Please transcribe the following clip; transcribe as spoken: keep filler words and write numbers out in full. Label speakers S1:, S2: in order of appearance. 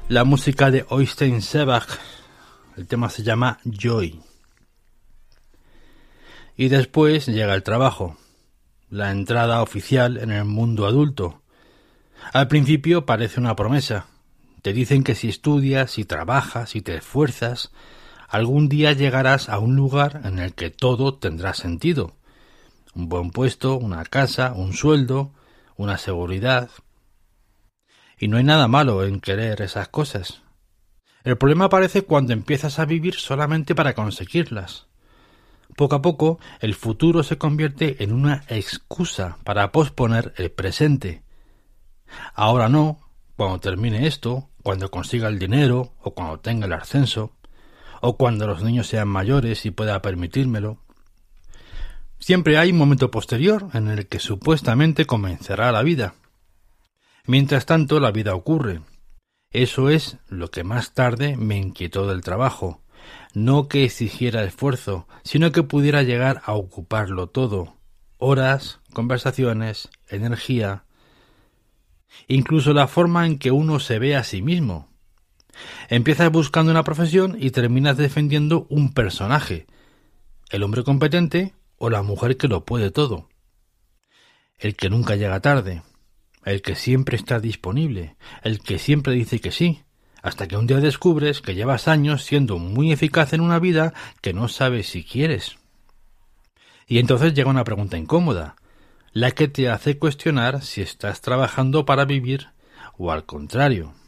S1: La música de Oystein Sebach, el tema se llama Joy. Y después llega el trabajo, la entrada oficial en el mundo adulto. Al principio parece una promesa. Te dicen que si estudias, si trabajas, si te esfuerzas, algún día llegarás a un lugar en el que todo tendrá sentido. Un buen puesto, una casa, un sueldo, una seguridad. Y no hay nada malo en querer esas cosas. El problema aparece cuando empiezas a vivir solamente para conseguirlas. Poco a poco, el futuro se convierte en una excusa para posponer el presente. Ahora no, cuando termine esto, cuando consiga el dinero, o cuando tenga el ascenso, o cuando los niños sean mayores y pueda permitírmelo. Siempre hay un momento posterior en el que supuestamente comenzará la vida. Mientras tanto, la vida ocurre. Eso es lo que más tarde me inquietó del trabajo. No que exigiera esfuerzo, sino que pudiera llegar a ocuparlo todo. Horas, conversaciones, energía. Incluso la forma en que uno se ve a sí mismo. Empiezas buscando una profesión y terminas defendiendo un personaje. El hombre competente o la mujer que lo puede todo. El que nunca llega tarde. El que siempre está disponible, el que siempre dice que sí, hasta que un día descubres que llevas años siendo muy eficaz en una vida que no sabes si quieres. Y entonces llega una pregunta incómoda, la que te hace cuestionar si estás trabajando para vivir o al contrario.